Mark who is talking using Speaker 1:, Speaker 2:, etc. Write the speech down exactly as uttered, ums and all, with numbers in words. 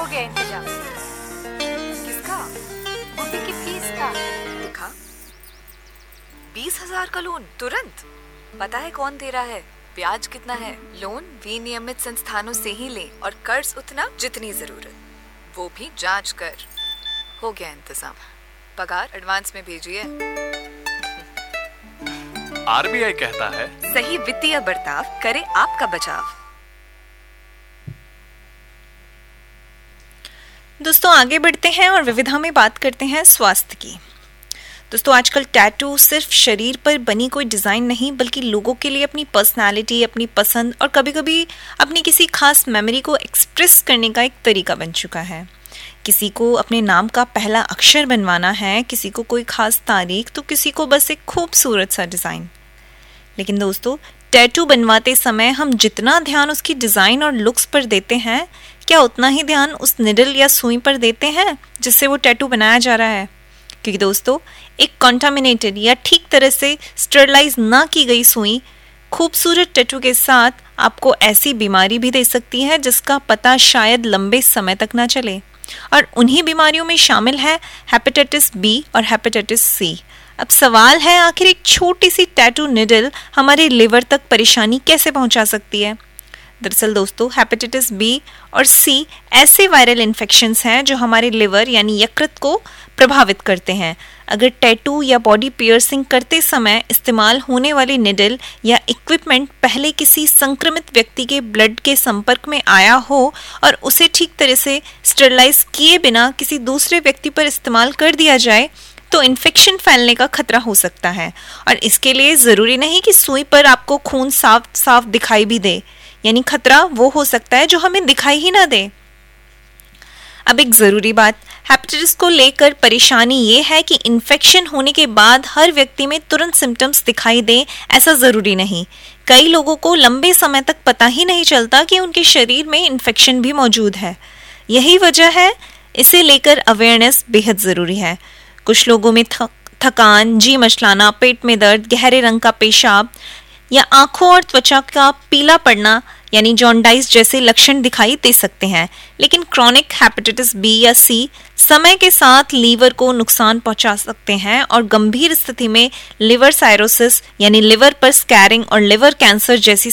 Speaker 1: गया इंतजाम।
Speaker 2: किसका?
Speaker 1: मम्मी की फीस का।
Speaker 2: दिखा, बीस हजार का लोन तुरंत। पता है कौन दे रहा है, ब्याज कितना है? लोन विनियमित संस्थानों से ही ले और कर्ज उतना जितनी जरूरत, वो भी जांच कर। हो गया इंतजाम, पगार एडवांस में भेजिए।
Speaker 3: आरबीआई कहता है,
Speaker 2: सही वित्तीय बर्ताव करे आपका बचाव।
Speaker 4: दोस्तों आगे बढ़ते हैं और विविधा में बात करते हैं स्वास्थ्य की। दोस्तों आजकल टैटू सिर्फ शरीर पर बनी कोई डिज़ाइन नहीं, बल्कि लोगों के लिए अपनी पर्सनालिटी, अपनी पसंद और कभी कभी अपनी किसी खास मेमोरी को एक्सप्रेस करने का एक तरीका बन चुका है। किसी को अपने नाम का पहला अक्षर बनवाना है, किसी को कोई खास तारीख, तो किसी को बस एक खूबसूरत सा डिज़ाइन। लेकिन दोस्तों टैटू बनवाते समय हम जितना ध्यान उसकी डिज़ाइन और लुक्स पर देते हैं, क्या उतना ही ध्यान उस निडल या सुई पर देते हैं जिससे वो टैटू बनाया जा रहा है? क्योंकि दोस्तों एक कॉन्टामिनेटेड या ठीक तरह से स्टरलाइज ना की गई सुई खूबसूरत टैटू के साथ आपको ऐसी बीमारी भी दे सकती है जिसका पता शायद लंबे समय तक ना चले। और उन्हीं बीमारियों में शामिल है हेपेटाइटिस बी और हेपेटाइटिस सी। अब सवाल है, आखिर एक छोटी सी टैटू निडल हमारे लिवर तक परेशानी कैसे पहुंचा सकती है? दरअसल दोस्तों हेपेटाइटिस बी और सी ऐसे वायरल इन्फेक्शंस हैं जो हमारे लिवर यानी यकृत को प्रभावित करते हैं। अगर टैटू या बॉडी पियर्सिंग करते समय इस्तेमाल होने वाली निडल या इक्विपमेंट पहले किसी संक्रमित व्यक्ति के ब्लड के संपर्क में आया हो और उसे ठीक तरह से स्टरलाइज किए बिना किसी दूसरे व्यक्ति पर इस्तेमाल कर दिया जाए तो इन्फेक्शन फैलने का खतरा हो सकता है। और इसके लिए ज़रूरी नहीं कि सुई पर आपको खून साफ साफ दिखाई भी दे, यानी खतरा वो हो सकता है जो हमें दिखाई ही ना दे। अब एक ज़रूरी बात, हेपेटाइटिस को लेकर परेशानी ये है कि इन्फेक्शन होने के बाद हर व्यक्ति में तुरंत सिम्टम्स दिखाई दें ऐसा ज़रूरी नहीं। कई लोगों को लंबे समय तक पता ही नहीं चलता कि उनके शरीर में इन्फेक्शन भी मौजूद है। यही वजह है इसे लेकर अवेयरनेस बेहद ज़रूरी है। कुछ लोगों में थक, थकान, जी मचलाना, पेट में दर्द, गहरे रंग का पेशाब या आंखों और त्वचा का पीला पड़ना यानी जॉन्डाइस जैसे लक्षण दिखाई दे सकते हैं। लेकिन क्रॉनिक हेपेटाइटिस बी या सी समय के साथ लीवर को नुकसान पहुंचा सकते हैं और गंभीर स्थिति में लिवर साइरोसिस यानी लिवर पर स्कैरिंग और लिवर कैंसर जैसी